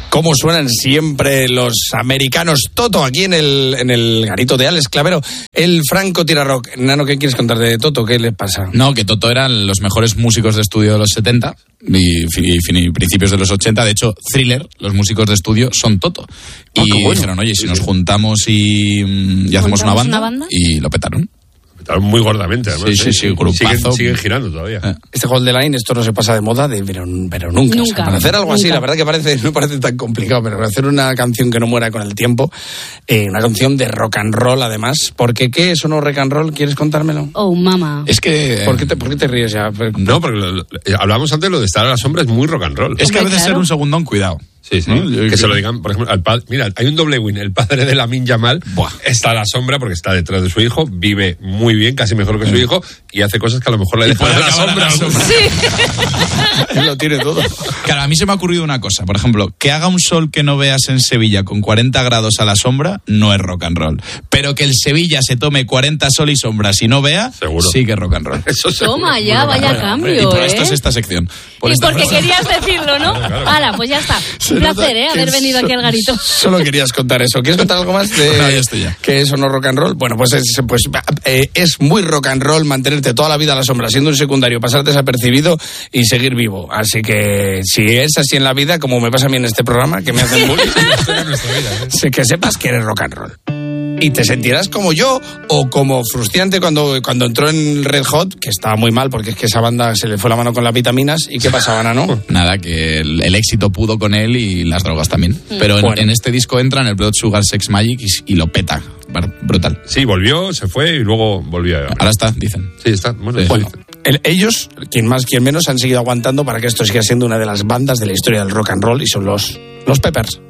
Cómo suenan siempre los americanos. Toto, aquí en el garito de Alex Clavero, el Franco Tirarock. Nano, ¿qué quieres contar de Toto? ¿Qué le pasa? No, que Toto eran los mejores músicos de estudio de los 70 y principios de los 80. De hecho, Thriller, los músicos de estudio, son Toto. Y dijeron, oye, si nos juntamos y hacemos una banda, y lo petaron. Muy gordamente, además. Sí, grupazo. Siguen girando todavía. Este Hold the Line, esto no se pasa de moda, pero nunca. O sea, para hacer algo así, la verdad que no parece tan complicado, pero para hacer una canción que no muera con el tiempo, una canción de rock and roll, además, porque ¿qué es no rock and roll? ¿Quieres contármelo? Oh, mamá. Es que... ¿Por qué te ríes ya? No, porque hablábamos antes, lo de estar a la sombra es muy rock and roll. Es que a veces ser un segundón, cuidado. Sí. Que se lo digan, por ejemplo, al padre. Mira, hay un doble win. El padre de Lamine Yamal está a la sombra porque está detrás de su hijo, vive muy bien, casi mejor que su hijo, y hace cosas que a lo mejor le dejan a la sombra. Sí. Él lo tiene todo. Claro, a mí se me ha ocurrido una cosa. Por ejemplo, que haga un sol que no veas en Sevilla con 40 grados a la sombra, no es rock and roll. Pero que el Sevilla se tome 40 sol y sombras y no vea, seguro. Sí que es rock and roll. Eso toma ya, vaya cambio. Y por esto es esta sección. Y porque querías decirlo, ¿no? Hala, pues ya está. Un placer, haber venido aquí al garito. Solo querías contar eso. ¿Quieres contar algo más de no, ya estoy ya. que eso no rock and roll? Bueno, pues es muy rock and roll mantenerte toda la vida a la sombra, siendo un secundario, pasar desapercibido y seguir vivo. Así que si es así en la vida, como me pasa a mí en este programa, que me hacen bullying, que sepas que eres rock and roll. Y te sentirás como yo o como Frustiante cuando entró en Red Hot, que estaba muy mal porque es que esa banda se le fue la mano con las vitaminas. ¿Y qué pasaba, Nano? Nada, que el éxito pudo con él y las drogas también. Pero en este disco entra en el Blood Sugar Sex Magic y lo peta. Brutal. Sí, volvió, se fue y luego volvió. Ahora está, dicen. Sí, está. Bueno. Ellos, quien más, quien menos, han seguido aguantando para que esto siga siendo una de las bandas de la historia del rock and roll y son los Peppers.